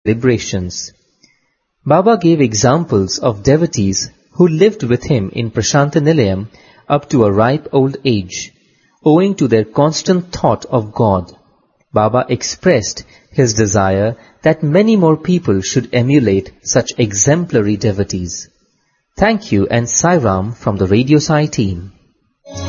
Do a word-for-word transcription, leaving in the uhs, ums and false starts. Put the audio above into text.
celebrations. Baba gave examples of devotees who lived with him in Prashantanilayam up to a ripe old age, owing to their constant thought of God. Baba expressed his desire that many more people should emulate such exemplary devotees. Thank you and Sai Ram from the Radio Sai team.